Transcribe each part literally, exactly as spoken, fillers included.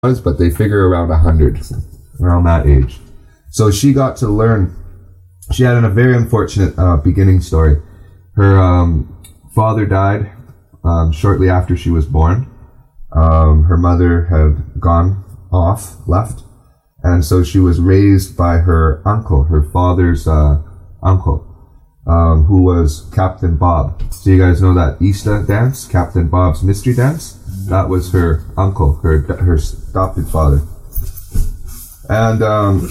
but they figure around one hundred, around that age. So she got to learn, she had a very unfortunate uh, beginning story. Her um, father died um, shortly after she was born. Um, her mother had gone off, left, and so she was raised by her uncle, her father's uh, uncle, um, who was Captain Bob. So you guys know that Easter dance, Captain Bob's Mystery Dance? That was her uncle, her her adopted father. And um,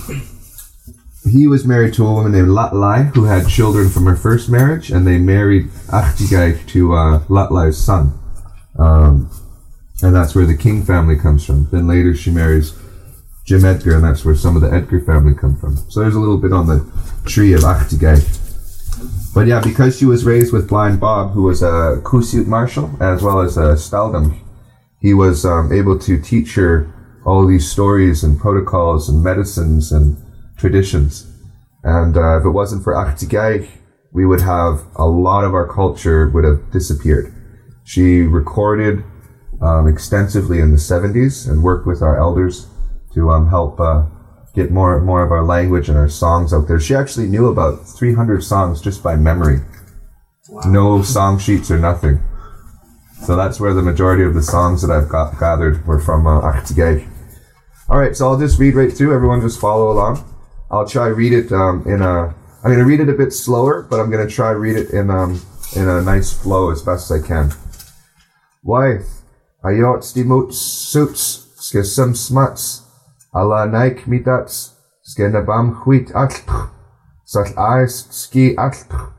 he was married to a woman named Latlai, who had children from her first marriage, and they married Achtigai to uh, Latlai's son. Um, and that's where the King family comes from. Then later she marries Jim Edgar, and that's where some of the Edgar family come from. So there's a little bit on the tree of Achtigai. But yeah, because she was raised with Blind Bob, who was a Kusiut marshal, as well as a Staldam, he was um, able to teach her all these stories and protocols and medicines and traditions. And uh, if it wasn't for Achtigai, we would have a lot of our culture would have disappeared. She recorded um, extensively in the seventies and worked with our elders to um, help uh, get more and more of our language and our songs out there. She actually knew about three hundred songs just by memory. Wow. No song sheets or nothing. So that's where the majority of the songs that I've got gathered were from uh, Achtigai. Alright, so I'll just read right through. Everyone just follow along. I'll try read it um, in a... I'm going to read it a bit slower, but I'm going to try read it in um in a nice flow as best as I can. Why? Ayot stimut suits, ske some smuts, ala naik mitats, ske nabam huit altr, sal ais ski altr.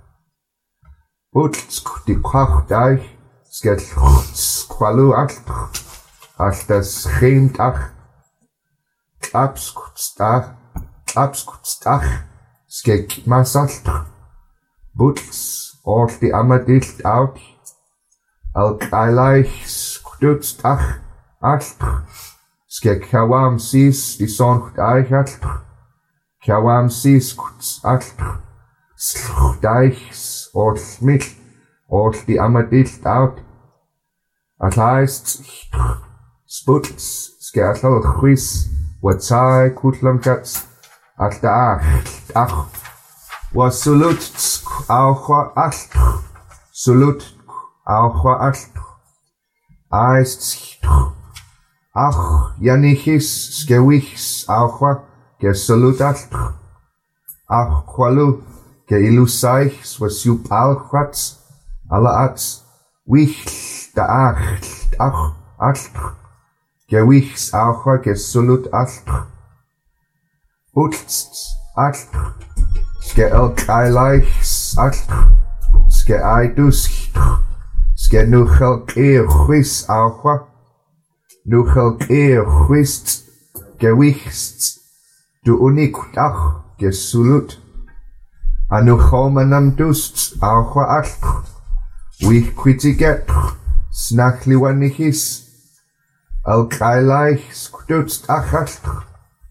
Butsk di kwach dai, ske kwalu altr, altas geemt ach, abskutstach, abskutstach, ske mas altr. Butsk, all the amadilt out, al kailai skutstach, altr. Ske kawam sis di son dai altr. Kawam sis kuts altr. Dais or smil or the amadilt out. At least sputs skertel chwis watsai kutlam kats at da ach was sulut auchwa altr. Sulut auchwa altr. Aist ach janichis skewis auchwa ge sulut altr. Ach kwalu ge ilusais was yup alchwats alaats wich da ach ach altr. Ge wichs auchwa ge sulut altr. Utst altr. Ske el kailais altr. Ske aidus ske nuchel keer chwis auchwa. Nuchel keer chwist gewichst du unik ach gesulut. Anuchomanam dust auchwa altr. Wich kwitiget snachli wanichis. El kailai skutst ach altr.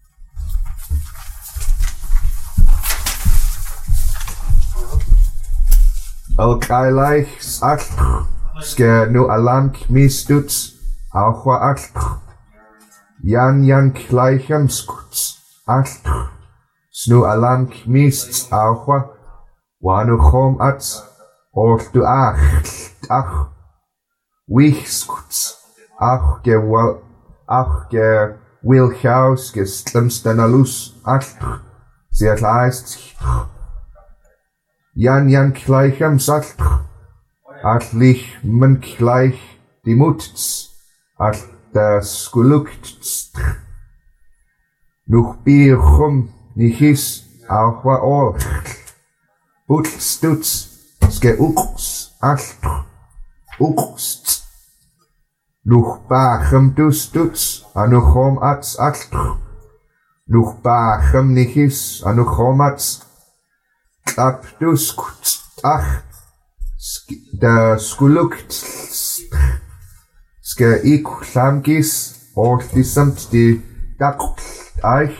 El kailai altr. Ske nu alamk mistuts auchwa altr. Jan jan kleichem skuts altr. Snu alamk mists auchwa. Wanu chom ats. Ortu ach ach. Wich skuts. Ach ge wel. Ach ge wilchaus ge slimstenalus altr. Ziet leist. Jan jan kleichem altr. Atlich men kleich die mutts. At der skulukt Nuch bier chum nichis auchwa orch. Ut stuts ske uks altr. Ukst. Nuch bachem du stuts anuchom ats altr. Nuch bachem nichis anuchom ats. Klap du skuts ach. Der skulukt ske ik lamgis or disamt di dak eich.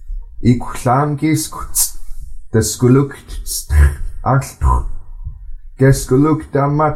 Ik lamgis kuts der skulukt altr. Kes ku lukta